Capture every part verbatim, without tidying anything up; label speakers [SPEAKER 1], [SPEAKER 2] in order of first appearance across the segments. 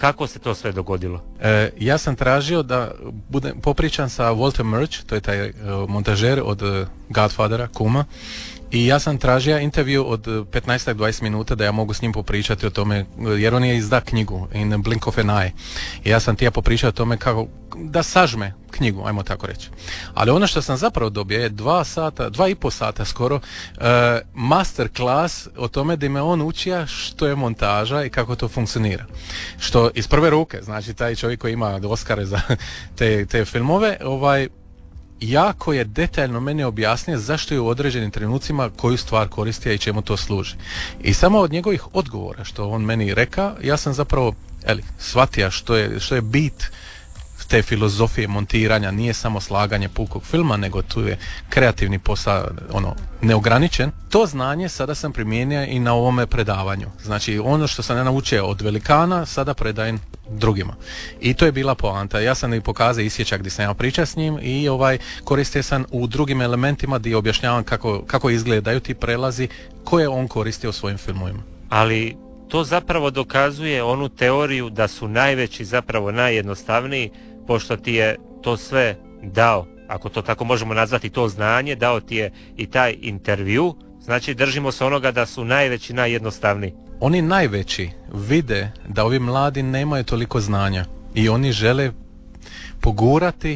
[SPEAKER 1] Kako se to sve dogodilo?
[SPEAKER 2] E, ja sam tražio da budem popričan sa Walter Murch, to je taj uh, montažer od uh, Godfathera, Kuma, i ja sam tražio intervju od petnaest do dvadeset minuta da ja mogu s njim popričati o tome, jer on je izda knjigu In a Blink of an Eye. I ja sam ti ja popričao o tome kako da sažme knjigu, ajmo tako reći. Ali ono što sam zapravo dobio je dva sata, dva i po sata skoro, uh, master class o tome da me on učija što je montaža i kako to funkcionira. Što iz prve ruke, znači taj čovjek koji ima Oscare za te, te filmove, ovaj, jako je detaljno meni objasnio zašto je u određenim trenucima koju stvar koristio i čemu to služi. I samo od njegovih odgovora što on meni reka, ja sam zapravo eli, shvatio što je, što je bit te filozofije montiranja. Nije samo slaganje pukog filma, nego tu je kreativni posao ono, neograničen. To znanje sada sam primijenio i na ovome predavanju. Znači ono što sam ja naučio od velikana sada predajem drugima. I to je bila poanta. Ja sam i pokazao isječak gdje sam ja pričao s njim i ovaj koristio sam u drugim elementima gdje objašnjavam kako, kako izgledaju ti prelazi koje on koristio u svojim filmovima.
[SPEAKER 1] Ali to zapravo dokazuje onu teoriju da su najveći zapravo najjednostavniji, pošto ti je to sve dao, ako to tako možemo nazvati, to znanje, dao ti je i taj intervju, znači držimo se onoga da su najveći najjednostavniji.
[SPEAKER 2] Oni najveći vide da ovi mladi nemaju toliko znanja i oni žele pogurati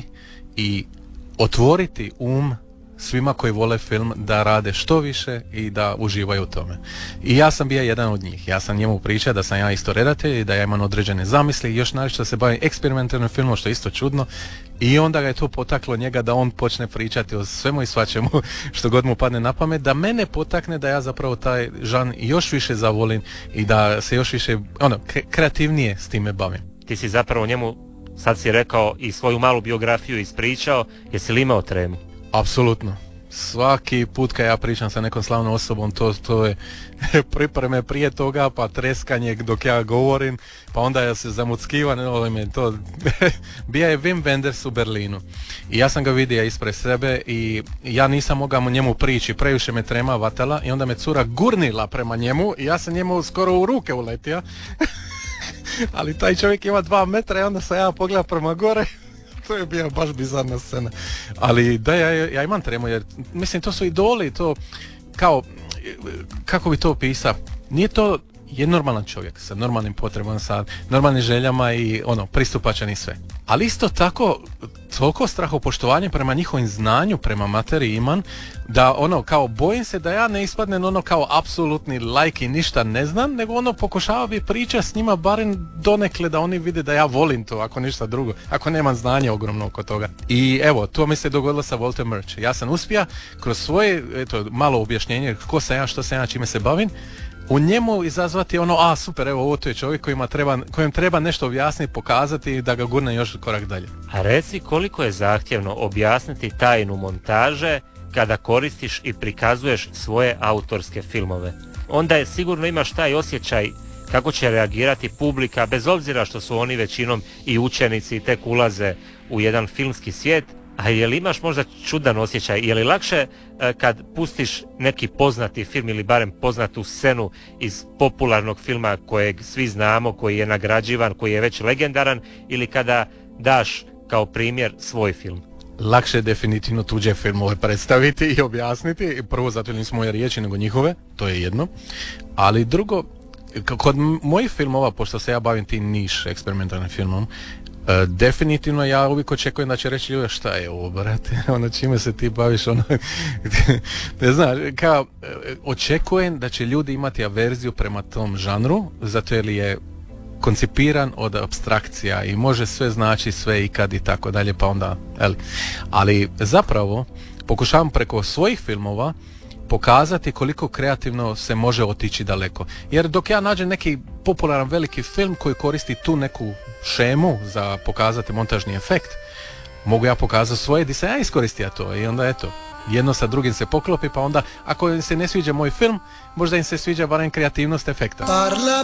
[SPEAKER 2] i otvoriti um svima koji vole film da rade što više i da uživaju u tome. I ja sam bio jedan od njih. Ja sam njemu pričao da sam ja isto redatelj i da ja imam određene zamisli i još naravno se bavim eksperimentalnim filmom, što je isto čudno. I onda ga je to potaklo njega da on počne pričati o svemu i svačemu što god mu padne na pamet, da mene potakne da ja zapravo taj žan još više zavolim i da se još više ono, kreativnije s time bavim.
[SPEAKER 1] Ti si zapravo njemu, sad si rekao, i svoju malu biografiju ispričao, jesi li imao tremu?
[SPEAKER 2] Apsolutno. Svaki put kad ja pričam sa nekom slavnom osobom, to, to je pripreme prije toga, pa treskanje dok ja govorim, pa onda ja se zamuckivan, to bija je Wim Wenders u Berlinu. I ja sam ga vidio ispred sebe i ja nisam mogao mu njemu prići, previše me trema vatala i onda me cura gurnila prema njemu i ja sam njemu skoro u ruke uletio. Ali taj čovjek ima dva metra i onda sam ja pogledao prema gore. To je bila baš bizarna scena. Ali da, ja, ja imam tremu jer mislim to su idoli, to kao, kako bi to opisao, nije to je normalan čovjek sa normalnim potrebama, sa normalnim željama i ono, pristupačan i sve. Ali isto tako, toliko strahopoštovanje prema njihovim znanju, prema materiji imam, da ono, kao bojim se da ja ne ispadnem ono kao apsolutni lajk i ništa ne znam, nego ono pokušava bi priča s njima barem donekle da oni vide da ja volim to, ako ništa drugo, ako nemam znanja ogromno oko toga. I evo, to mi se dogodilo sa Walter Murch. Ja sam uspio kroz svoje, eto, malo objašnjenje, ko sam ja, što sam ja, čime se bavim, u njemu izazvati ono, a super, evo ovo to je čovjek kojima treba, kojem treba nešto objasniti, pokazati i da ga gurne još korak dalje.
[SPEAKER 1] A reci koliko je zahtjevno objasniti tajnu montaže kada koristiš i prikazuješ svoje autorske filmove. Onda je sigurno imaš taj osjećaj kako će reagirati publika, bez obzira što su oni većinom i učenici i tek ulaze u jedan filmski svijet. A je li imaš možda čudan osjećaj, je li lakše e, kad pustiš neki poznati film ili barem poznatu scenu iz popularnog filma kojeg svi znamo, koji je nagrađivan, koji je već legendaran, ili kada daš kao primjer svoj film?
[SPEAKER 2] Lakše je definitivno tuđe filmove predstaviti i objasniti, prvo zato jer nisu moje riječi nego njihove, to je jedno, ali drugo, kod mojih filmova, pošto se ja bavim tim niš eksperimentalnim filmom, Uh, definitivno ja uvijek očekujem da će reći ljudi šta je ovo, brate, ono čime se ti baviš, ono, ne znam, kao, uh, očekujem da će ljudi imati averziju prema tom žanru, zato jer je koncipiran od apstrakcija i može sve znači sve i kad i tako dalje, pa onda, eli. Ali zapravo pokušavam preko svojih filmova pokazati koliko kreativno se može otići daleko. Jer dok ja nađem neki popularan veliki film koji koristi tu neku šemu za pokazati montažni efekt, mogu ja pokazati svoje gdje sam ja iskoristio to i onda eto, jedno sa drugim se poklopi, pa onda ako im se ne sviđa moj film, možda im se sviđa barem kreativnost efekta.
[SPEAKER 3] Parla